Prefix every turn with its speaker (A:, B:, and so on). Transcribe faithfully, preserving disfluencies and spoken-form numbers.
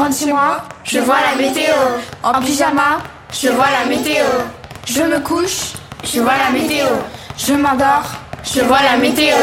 A: rentre chez moi, je vois la météo. En pyjama, je vois la météo. Je me couche, je vois la météo. Je m'endors, je vois la météo.